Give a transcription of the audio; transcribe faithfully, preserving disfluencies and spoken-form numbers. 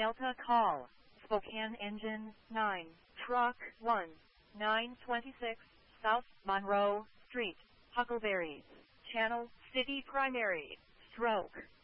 Delta call, Spokane engine nine, truck one, nine twenty-six, South Monroe Street, Huckleberries, channel, city primary, stroke.